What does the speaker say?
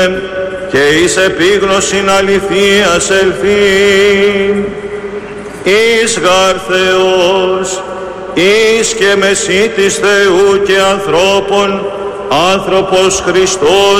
και εις επίγνωσιν αληθείας ελθήν, εις γαρ Θεός, εις και μεσίτης Θεού και ανθρώπων, άνθρωπος Χριστός